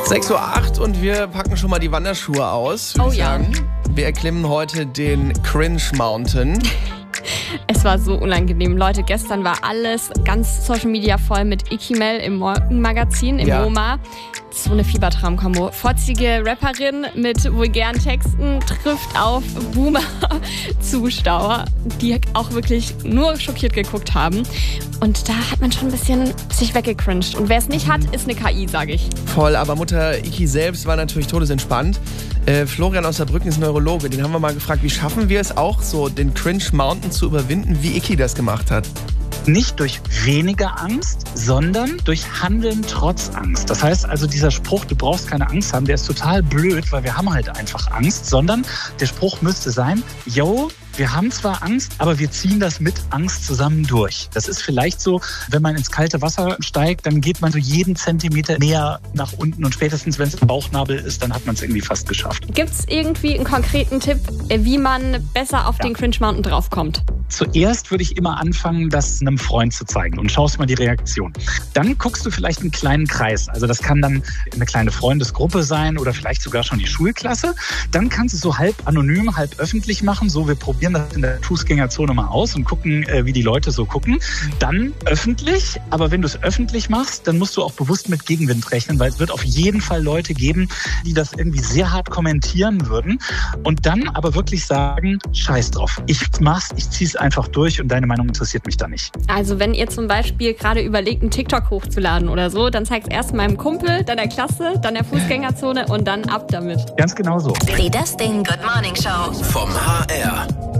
6:08 Uhr und wir packen schon mal die Wanderschuhe aus. Oh ja. Wir erklimmen heute den Cringe Mountain. Es war so unangenehm. Leute, gestern war alles ganz Social Media voll mit Ikimel im Morgenmagazin, im MoMA. So eine Fiebertraum-Kombo. Fotzige Rapperin mit vulgären Texten trifft auf Boomer-Zuschauer, die auch wirklich nur schockiert geguckt haben. Und da hat man schon ein bisschen sich weggecringed. Und wer es nicht hat, ist eine KI, sage ich. Voll, aber Mutter Iki selbst war natürlich todesentspannt. Florian aus Saarbrücken ist Neurologe. Den haben wir mal gefragt, wie schaffen wir es auch so, den Cringe Mountain zu überwinden, wie Iki das gemacht hat? Nicht durch weniger Angst, sondern durch Handeln trotz Angst. Das heißt also, dieser Spruch, du brauchst keine Angst haben, der ist total blöd, weil wir haben halt einfach Angst, sondern der Spruch müsste sein, yo, wir haben zwar Angst, aber wir ziehen das mit Angst zusammen durch. Das ist vielleicht so, wenn man ins kalte Wasser steigt, dann geht man so jeden Zentimeter näher nach unten und spätestens, wenn es im Bauchnabel ist, dann hat man es irgendwie fast geschafft. Gibt es irgendwie einen konkreten Tipp, wie man besser auf den Cringe Mountain draufkommt? Zuerst würde ich immer anfangen, das einem Freund zu zeigen und schaust mal die Reaktion. Dann guckst du vielleicht einen kleinen Kreis. Also das kann dann eine kleine Freundesgruppe sein oder vielleicht sogar schon die Schulklasse. Dann kannst du es so halb anonym, halb öffentlich machen. So, wir probieren das in der Fußgängerzone mal aus und gucken, wie die Leute so gucken. Dann öffentlich. Aber wenn du es öffentlich machst, dann musst du auch bewusst mit Gegenwind rechnen, weil es wird auf jeden Fall Leute geben, die das irgendwie sehr hart kommentieren würden. Und dann aber wirklich sagen, scheiß drauf. Ich mach's, ich zieh's einfach durch und deine Meinung interessiert mich da nicht. Also wenn ihr zum Beispiel gerade überlegt, einen TikTok hochzuladen oder so, dann zeig's erst meinem Kumpel, dann der Klasse, dann der Fußgängerzone und dann ab damit. Ganz genau so. Die Das Ding Good Morning Show vom HR.